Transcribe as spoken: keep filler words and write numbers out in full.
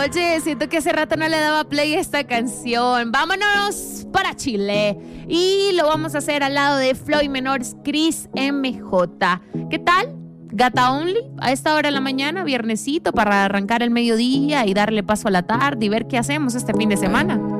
Oye, siento que hace rato no le daba play a esta canción. Vámonos para Chile. Y lo vamos a hacer al lado de Floyd Menores, Chris M J. ¿Qué tal? Gata Only, a esta hora de la mañana, viernesito, para arrancar el mediodía y darle paso a la tarde y ver qué hacemos este fin de semana.